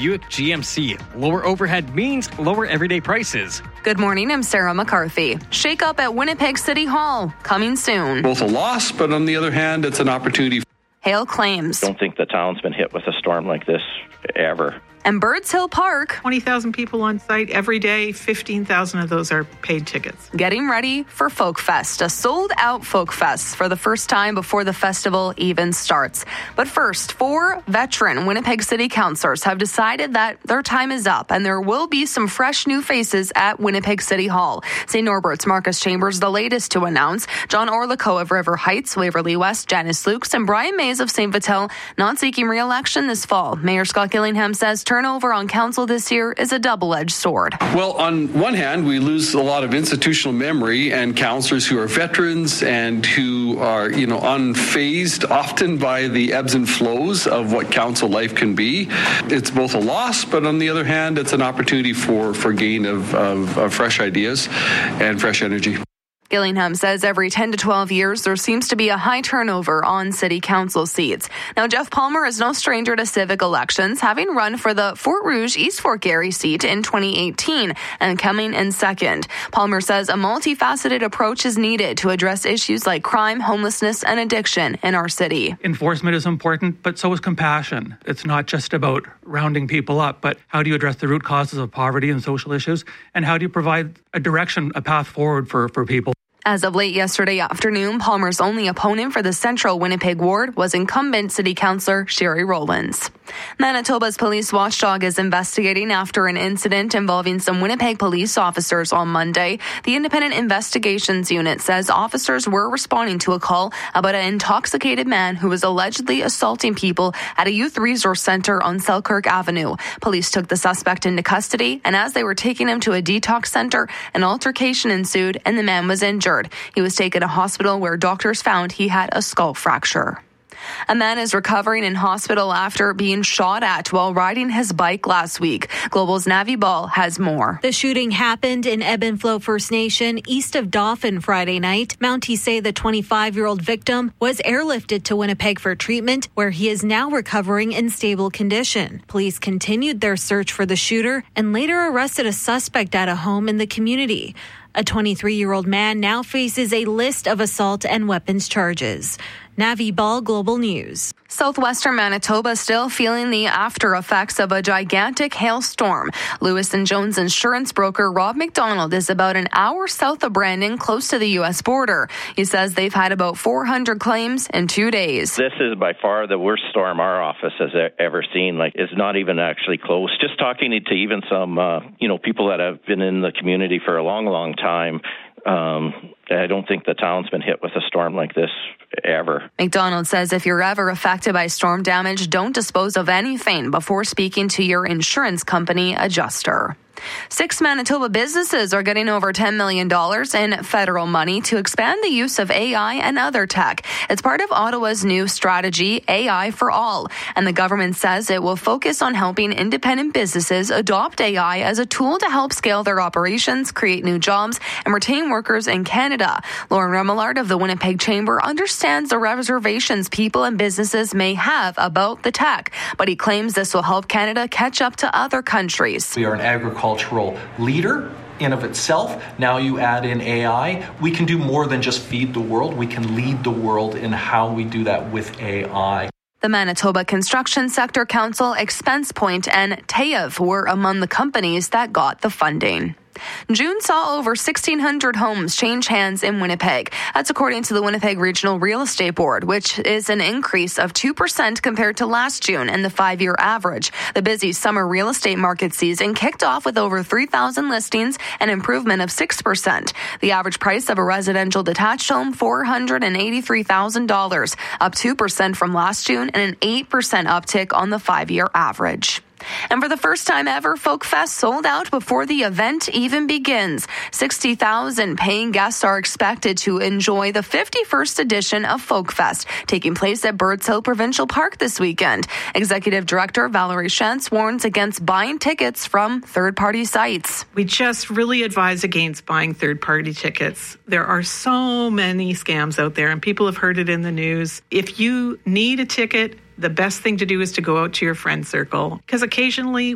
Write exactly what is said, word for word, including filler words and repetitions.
Buick G M C. Lower overhead means lower everyday prices. Good morning, I'm Sarah McCarthy. Shake up at Winnipeg City Hall, coming soon. Both a loss, but on the other hand, it's an opportunity. Hale claims. I don't think the town's been hit with a storm like this ever. And Birds Hill Park. twenty thousand people on site every day. fifteen thousand of those are paid tickets. Getting ready for Folk Fest, a sold-out Folk Fest for the first time before the festival even starts. But first, four veteran Winnipeg City councillors have decided that their time is up and there will be some fresh new faces at Winnipeg City Hall. Saint Norbert's Marcus Chambers, the latest to announce. John Orlico of River Heights, Waverly West, Janice Lukes, and Brian Mays of Saint Vital not seeking re-election this fall. Mayor Scott Gillingham says turnover on council this year is a double-edged sword. Well, on one hand, we lose a lot of institutional memory and councillors who are veterans and who are, you know, unfazed often by the ebbs and flows of what council life can be. It's both a loss, but on the other hand, it's an opportunity for, for gain of, of, of fresh ideas and fresh energy. Gillingham says every ten to twelve years, there seems to be a high turnover on city council seats. Now, Jeff Palmer is no stranger to civic elections, having run for the Fort Rouge East Fort Garry seat in twenty eighteen and coming in second. Palmer says a multifaceted approach is needed to address issues like crime, homelessness, and addiction in our city. Enforcement is important, but so is compassion. It's not just about rounding people up, but how do you address the root causes of poverty and social issues, and how do you provide a direction, a path forward for, for people? As of late yesterday afternoon, Palmer's only opponent for the Central Winnipeg ward was incumbent City Councillor Sherry Rowlands. Manitoba's police watchdog is investigating after an incident involving some Winnipeg police officers on Monday. The Independent Investigations Unit says officers were responding to a call about an intoxicated man who was allegedly assaulting people at a youth resource centre on Selkirk Avenue. Police took the suspect into custody, and as they were taking him to a detox centre, an altercation ensued and the man was injured. He was taken to hospital where doctors found he had a skull fracture. A man is recovering in hospital after being shot at while riding his bike last week. Global's Navi Ball has more. The shooting happened in Ebb and Flow First Nation, east of Dauphin, Friday night. Mounties say the twenty-five-year-old victim was airlifted to Winnipeg for treatment, where he is now recovering in stable condition. Police continued their search for the shooter and later arrested a suspect at a home in the community. A twenty-three-year-old man now faces a list of assault and weapons charges. Navi Ball, Global News. Southwestern Manitoba still feeling the after effects of a gigantic hailstorm. Lewis and Jones insurance broker Rob McDonald is about an hour south of Brandon, close to the U S border. He says they've had about four hundred claims in two days. This is by far the worst storm our office has ever seen. Like, it's not even actually close. Just talking to even some, uh, you know, people that have been in the community for a long, long time. Um, I don't think the town's been hit with a storm like this ever. McDonald says if you're ever affected by storm damage, don't dispose of anything before speaking to your insurance company adjuster. Six Manitoba businesses are getting over ten million dollars in federal money to expand the use of A I and other tech. It's part of Ottawa's new strategy, A I for All, and the government says it will focus on helping independent businesses adopt A I as a tool to help scale their operations, create new jobs, and retain workers in Canada. Lauren Remillard of the Winnipeg Chamber understands the reservations people and businesses may have about the tech, but he claims this will help Canada catch up to other countries. We are an agricultural leader in of itself. Now you add in A I, we can do more than just feed the world. We can lead the world in how we do that with A I. The Manitoba Construction Sector Council, Expense Point, and TAEV were among the companies that got the funding. June saw over sixteen hundred homes change hands in Winnipeg. That's according to the Winnipeg Regional Real Estate Board, which is an increase of two percent compared to last June and the five-year average. The busy summer real estate market season kicked off with over three thousand listings, an improvement of six percent. The average price of a residential detached home, four hundred eighty-three thousand dollars, up two percent from last June and an eight percent uptick on the five-year average. And for the first time ever, Folk Fest sold out before the event even begins. sixty thousand paying guests are expected to enjoy the fifty-first edition of Folk Fest, taking place at Birds Hill Provincial Park this weekend. Executive Director Valerie Shantz warns against buying tickets from third-party sites. We just really advise against buying third-party tickets. There are so many scams out there, and people have heard it in the news. If you need a ticket, the best thing to do is to go out to your friend circle, because occasionally